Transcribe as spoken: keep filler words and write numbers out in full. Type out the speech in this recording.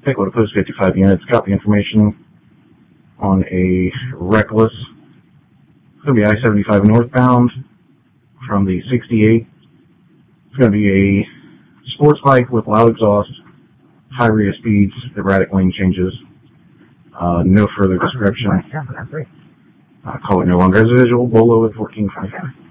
Take a look at post fifty-five units. Got the information on a reckless. It's going to be I seventy-five northbound from the sixty-eight. It's going to be a sports bike with loud exhaust, high rate of speeds, erratic lane changes. Uh, no further description. Uh, call it no longer as a visual. Bolo at fourteen twenty-five.